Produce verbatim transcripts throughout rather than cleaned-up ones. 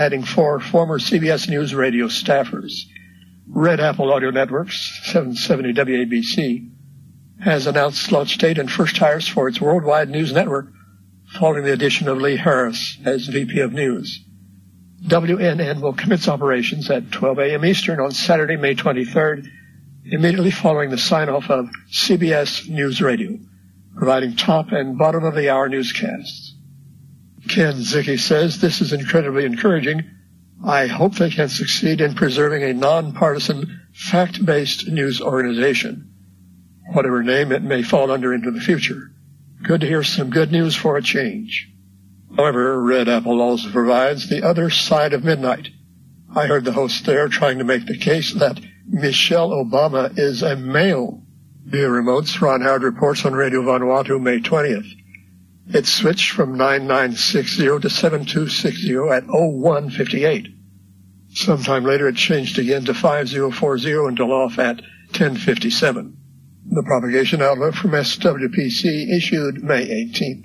adding four former C B S News Radio staffers. Red Apple Audio Networks, seven seventy W A B C, has announced launch date and first hires for its worldwide news network following the addition of Lee Harris as V P of News. W N N will commence operations at twelve a.m. Eastern on Saturday, May twenty-third, immediately following the sign-off of C B S News Radio, providing top and bottom-of-the-hour newscasts. Ken Zicke says this is incredibly encouraging. I hope they can succeed in preserving a nonpartisan, fact-based news organization, whatever name it may fall under into the future. Good to hear some good news for a change. However, Red Apple also provides the other side of midnight. I heard the host there trying to make the case that Michelle Obama is a male. Via remotes, Ron Howard reports on Radio Vanuatu, May twentieth. It switched from nine nine six zero to seven two six zero at oh one fifty-eight. Sometime later it changed again to five zero four zero and fell off at ten fifty-seven. The propagation outlook from S W P C issued May eighteenth.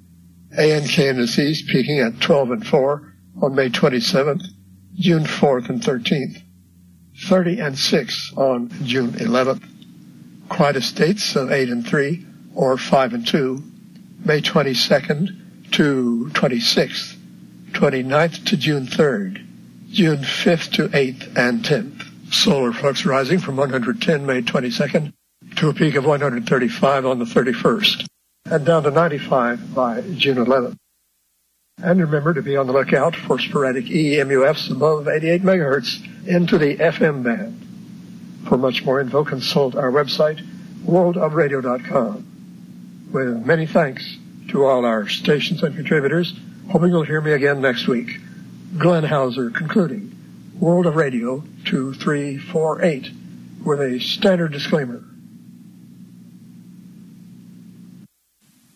A N K indices peaking at twelve and four on May twenty-seventh, June fourth and thirteenth, thirty and six on June eleventh. Quietest dates of eight and three or five and two, May twenty-second to twenty-sixth, twenty-ninth to June third, June fifth to eighth and tenth. Solar flux rising from one hundred ten May twenty-second to a peak of one hundred thirty-five on the thirty-first, and down to ninety-five by June eleventh. And remember to be on the lookout for sporadic E M U Fs above eighty-eight megahertz into the F M band. For much more info, consult our website, world of radio dot com. With many thanks to all our stations and contributors, hoping you'll hear me again next week. Glenn Hauser concluding World of Radio two three four eight with a standard disclaimer.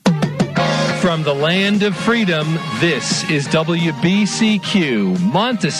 From the land of freedom, this is W B C Q, Montessori.